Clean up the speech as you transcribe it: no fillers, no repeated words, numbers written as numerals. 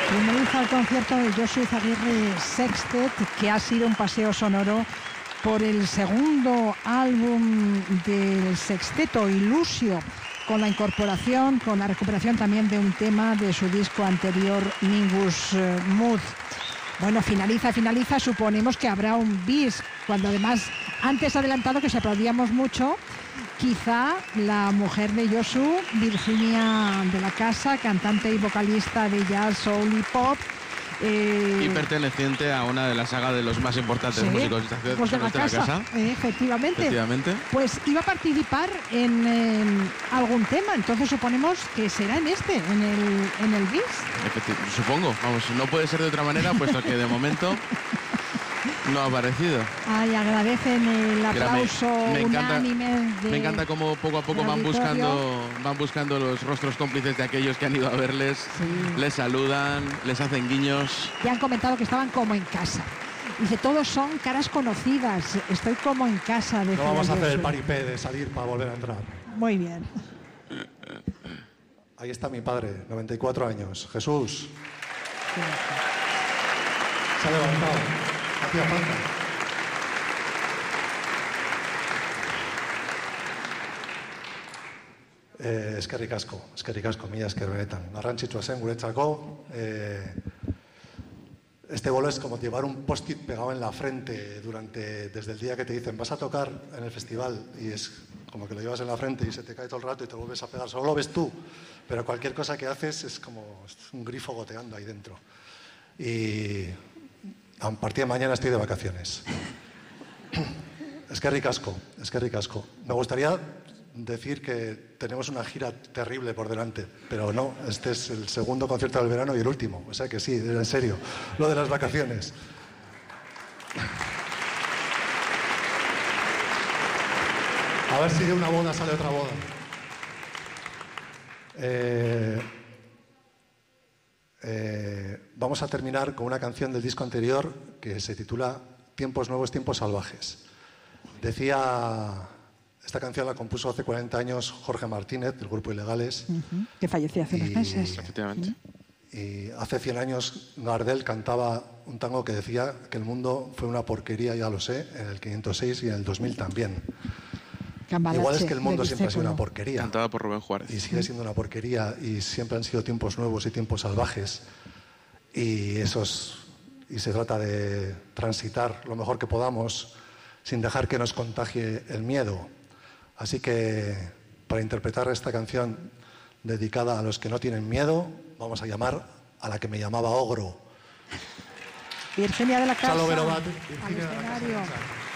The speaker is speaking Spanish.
Finaliza el concierto de Josu Izaguirre Sextet, que ha sido un paseo sonoro por el segundo álbum del sexteto, Ilusio, con la incorporación, con la recuperación también de un tema de su disco anterior, Mingus Mood. Bueno, finaliza, suponemos que habrá un bis, cuando además, antes adelantado que se aplaudíamos mucho, quizá la mujer de Josu, Virginia de la Casa, cantante y vocalista de jazz, soul y pop. Y perteneciente a una de las sagas de los más importantes músicos de la casa. Efectivamente. Pues iba a participar en algún tema, entonces suponemos que será en este, en el bis. Supongo, vamos, no puede ser de otra manera, puesto que de momento no ha aparecido. Ay, agradecen el aplauso unánime. Me encanta cómo poco a poco van buscando los rostros cómplices de aquellos que han ido a verles, les saludan, les hacen guiños. Y han comentado que estaban como en casa. Dice, todos son caras conocidas, estoy como en casa. No vamos a hacer el paripé de salir para volver a entrar. Muy bien. Ahí está mi padre, 94 años. Jesús. Se ha levantado. Hacía falta. Eskerrik asko, mila esker benetan. Garrantzitsua zen guretzako. Este bolo es como llevar un post-it pegado en la frente desde el día que te dicen vas a tocar en el festival, y es como que lo llevas en la frente y se te cae todo el rato y te vuelves a pegar. Solo lo ves tú, pero cualquier cosa que haces es como un grifo goteando ahí dentro. Y a partir de mañana estoy de vacaciones. Eskerrik asko. Me gustaría decir que tenemos una gira terrible por delante, pero no, este es el segundo concierto del verano y el último, o sea que sí, en serio, lo de las vacaciones. A ver si de una boda sale otra boda. Vamos a terminar con una canción del disco anterior que se titula Tiempos nuevos, tiempos salvajes. Esta canción la compuso hace 40 años Jorge Martínez, del grupo Ilegales. Que falleció hace unos meses. Efectivamente. Y hace 100 años Gardel cantaba un tango que decía que el mundo fue una porquería, ya lo sé, en el 506 y en el 2000 también. Cambalache, igual es que el mundo siempre ha sido una porquería. Cantada por Rubén Juárez. Y sigue siendo una porquería, y siempre han sido tiempos nuevos y tiempos salvajes. Y se trata de transitar lo mejor que podamos sin dejar que nos contagie el miedo. Así que para interpretar esta canción dedicada a los que no tienen miedo, vamos a llamar a la que me llamaba Ogro. Virginia de la Casa. Salve, al escenario.